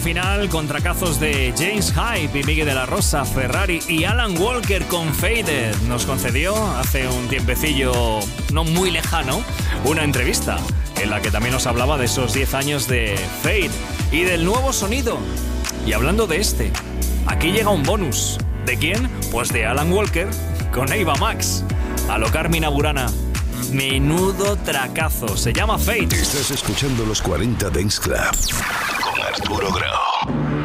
final con tracazos de James Hype y Miguel de la Rosa, Ferrari y Alan Walker con Faded. Nos concedió hace un tiempecillo no muy lejano una entrevista en la que también nos hablaba de esos 10 años de Fade y del nuevo sonido. Y hablando de este, aquí llega un bonus. ¿De quién? Pues de Alan Walker con Ava Max. A lo Carmina Burana. Menudo tracazo. Se llama Fade. Estás escuchando los 40 Dance Club con Arturo Grau.